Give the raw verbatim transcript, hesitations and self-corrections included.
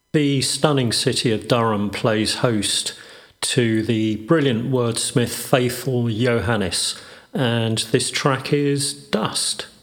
The stunning city of Durham plays host to the brilliant wordsmith Faithful Johannes, and this track is Dust.